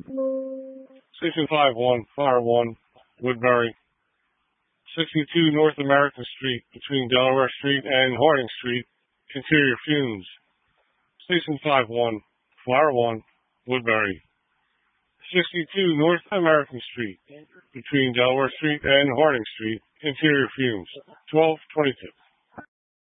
Station 51, Fire 1, Woodbury. 62 North American Street, between Delaware Street and Harding Street, interior fumes. Station 51, Fire 1, Woodbury. 62 North American Street, between Delaware Street and Harding Street, interior fumes. 1222.